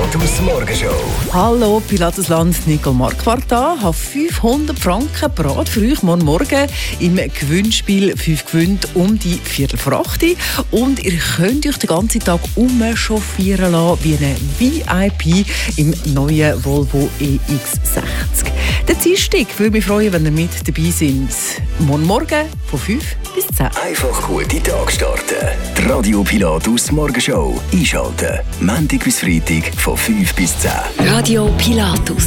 Pilatus Morgenshow. Hallo, Pilatusland, Nicole Marquardt da. Ich habe 500 Franken parat für euch morgen im Gewinnspiel 5 gewinnt um die 7:45. Und ihr könnt euch den ganzen Tag umchauffieren lassen wie ein VIP im neuen Volvo EX60. Der Dienstag würde mich freuen, wenn ihr mit dabei seid. Morgen von 5 bis 10. Einfach gute Tag starten. Die Radio Pilatus Morgenshow einschalten. Montag bis Freitag von 5 bis 10. Radio Pilatus.